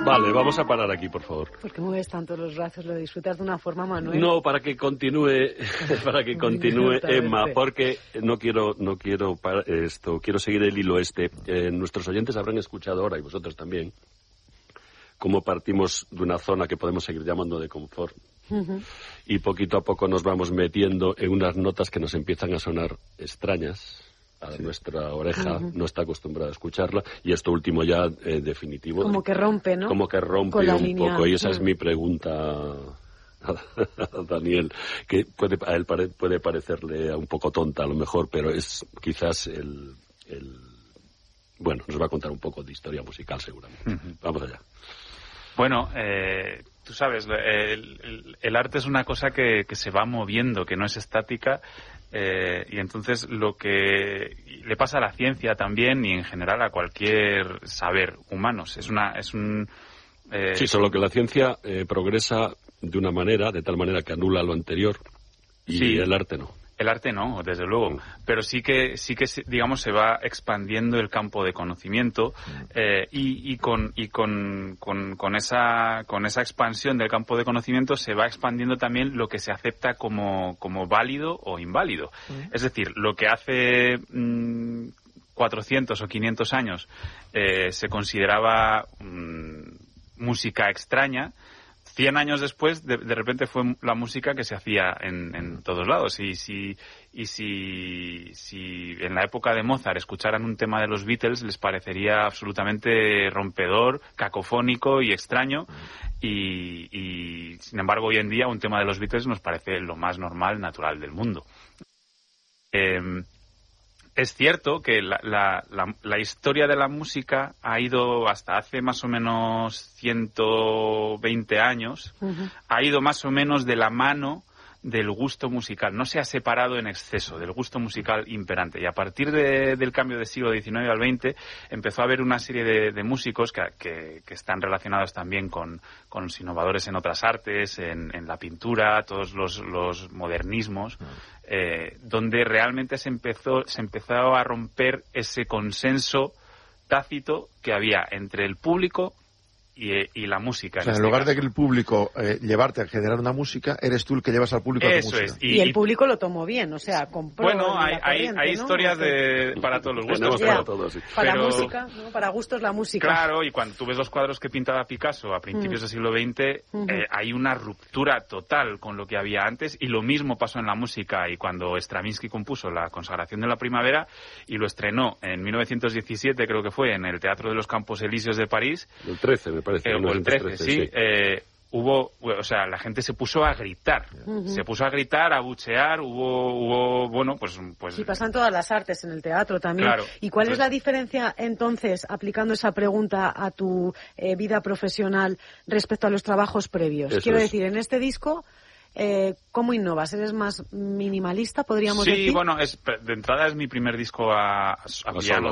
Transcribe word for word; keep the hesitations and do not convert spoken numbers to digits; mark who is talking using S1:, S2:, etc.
S1: Vale, vamos a parar aquí, por favor.
S2: ¿Por qué mueves tanto los brazos? ¿Lo disfrutas de una forma, Manuel?
S1: No, para que continúe, para que continúe Emma, porque no quiero, no quiero esto, quiero seguir el hilo este. Eh, nuestros oyentes habrán escuchado ahora, y vosotros también, cómo partimos de una zona que podemos seguir llamando de confort. Uh-huh. Y poquito a poco nos vamos metiendo en unas notas que nos empiezan a sonar extrañas. A sí. Nuestra oreja uh-huh. no está acostumbrada a escucharla, y esto último ya eh, definitivo.
S2: Como que rompe, ¿no?
S1: Como que rompe un línea. Poco, y esa uh-huh. es mi pregunta a, a Daniel, que puede, a él pare, puede parecerle un poco tonta a lo mejor, pero es quizás el, el... Bueno, nos va a contar un poco de historia musical seguramente. Uh-huh. Vamos allá.
S3: Bueno, eh, tú sabes, el, el, el arte es una cosa que, que se va moviendo, que no es estática. Eh, y entonces lo que le pasa a la ciencia también, y en general a cualquier saber humano, es una es un eh...
S1: sí, solo que la ciencia eh, progresa de una manera, de tal manera que anula lo anterior, y sí, el arte no.
S3: El arte no, desde luego, pero sí que, sí que digamos, se va expandiendo el campo de conocimiento eh, y, y, con, y con, con, con, esa, con esa expansión del campo de conocimiento se va expandiendo también lo que se acepta como, como válido o inválido. Uh-huh. Es decir, lo que hace mmm, cuatrocientos o quinientos años eh, se consideraba mmm, música extraña, cien años después, de, de repente fue la música que se hacía en, en todos lados. Y si y si, si en la época de Mozart escucharan un tema de los Beatles, les parecería absolutamente rompedor, cacofónico y extraño. Y, y sin embargo, hoy en día un tema de los Beatles nos parece lo más normal, natural del mundo. Eh, Es cierto que la, la, la, la historia de la música ha ido hasta hace más o menos ciento veinte años, uh-huh. ha ido más o menos de la mano del gusto musical, no se ha separado en exceso del gusto musical imperante. Y a partir de, del cambio del siglo diecinueve al veinte empezó a haber una serie de, de músicos que, que, que están relacionados también con, con los innovadores en otras artes, en, en la pintura, todos los, los modernismos, eh, donde realmente se empezó, se empezó a romper ese consenso tácito que había entre el público Y, y la música.
S4: O sea, en,
S3: en este
S4: lugar
S3: caso.
S4: de que el público eh, llevarte a generar una música, eres tú el que llevas al público
S3: Eso
S4: a tu música.
S3: Es. Y,
S2: y el público lo tomó bien, o sea, compró.
S3: Bueno, hay,
S2: hay,
S3: hay historias
S2: ¿no?
S3: de para todos los gustos.
S1: Para, todos, sí.
S2: para
S3: Pero,
S2: música, ¿no? Para gustos la música.
S3: Claro, y cuando tú ves los cuadros que pintaba Picasso a principios mm. del siglo veinte, mm-hmm. eh, hay una ruptura total con lo que había antes, y lo mismo pasó en la música. Y cuando Stravinsky compuso La Consagración de la Primavera y lo estrenó en mil novecientos diecisiete, creo que fue, en el Teatro de los Campos Elíseos de París.
S1: El trece, me parece.
S3: Eh, o el trece. Sí, sí. Eh, hubo, o sea, la gente se puso a gritar, uh-huh. se puso a gritar, a buchear, hubo, hubo, bueno, pues, pues.
S2: Sí, pasan todas las artes en el teatro también.
S3: Claro.
S2: ¿Y cuál
S3: Entonces,
S2: es la diferencia entonces, aplicando esa pregunta a tu eh, vida profesional respecto a los trabajos previos?
S1: Eso
S2: Quiero
S1: es.
S2: decir, en este disco, eh, ¿cómo innovas? ¿Eres más minimalista, podríamos
S3: sí,
S2: decir?
S3: Sí, bueno, es, de entrada es mi primer disco a, a piano,